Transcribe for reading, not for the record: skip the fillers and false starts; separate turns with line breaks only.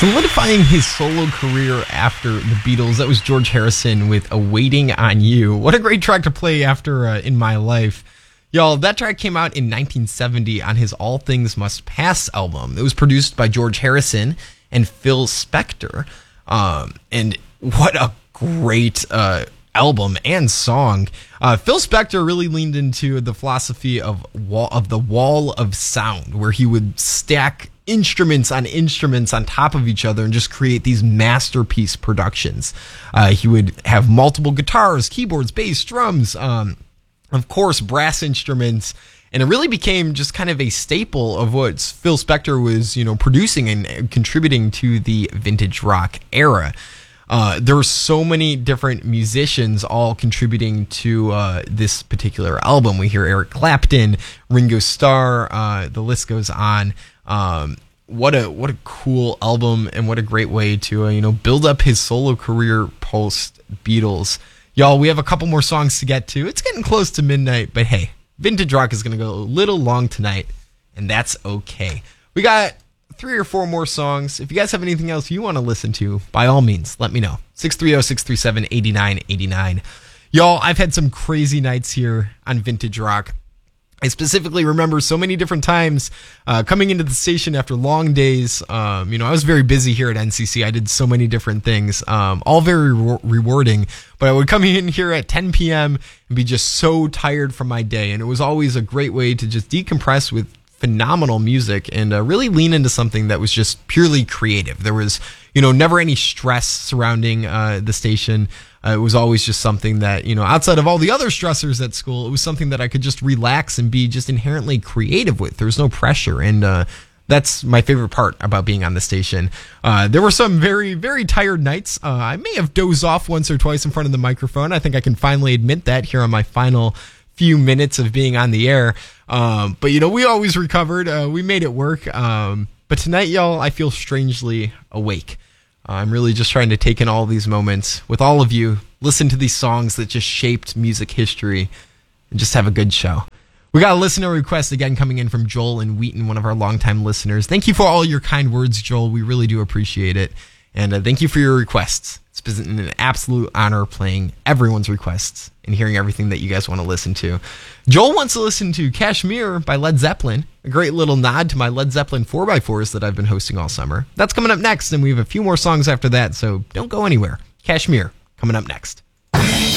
Solidifying his solo career after the Beatles, that was George Harrison with Awaiting on You. What a great track to play after In My Life. Y'all, that track came out in 1970 on his All Things Must Pass album. It was produced by George Harrison and Phil Spector. And what a great album and song. Phil Spector really leaned into the philosophy of the wall of sound, where he would stack instruments on top of each other and just create these masterpiece productions. He would have multiple guitars, keyboards, bass, drums, of course, brass instruments, and it really became just kind of a staple of what Phil Spector was, producing and contributing to the vintage rock era. There were so many different musicians all contributing to this particular album. We hear Eric Clapton, Ringo Starr, the list goes on. What a cool album, and what a great way to build up his solo career post Beatles. Y'all, we have a couple more songs to get to. It's getting close to midnight, but hey, vintage rock is going to go a little long tonight, and that's okay. We got 3 or 4 more songs. If you guys have anything else you want to listen to, by all means, let me know. 630-637-8989. Y'all, I've had some crazy nights here on Vintage Rock. I specifically remember so many different times coming into the station after long days. I was very busy here at NCC. I did so many different things, all very rewarding. But I would come in here at 10 p.m. and be just so tired from my day. And it was always a great way to just decompress with phenomenal music and really lean into something that was just purely creative. There was, never any stress surrounding the station. It was always just something that, outside of all the other stressors at school, it was something that I could just relax and be just inherently creative with. There was no pressure. And that's my favorite part about being on the station. There were some very, very tired nights. I may have dozed off once or twice in front of the microphone. I think I can finally admit that here on my final few minutes of being on the air. But we always recovered. We made it work. But tonight, y'all, I feel strangely awake. I'm really just trying to take in all these moments with all of you, listen to these songs that just shaped music history, and just have a good show. We got a listener request again coming in from Joel in Wheaton, one of our longtime listeners. Thank you for all your kind words, Joel. We really do appreciate it. And thank you for your requests. It's been an absolute honor playing everyone's requests and hearing everything that you guys want to listen to. Joel wants to listen to Kashmir by Led Zeppelin, a great little nod to my Led Zeppelin 4x4s that I've been hosting all summer. That's coming up next, and we have a few more songs after that, so don't go anywhere. Kashmir, coming up next.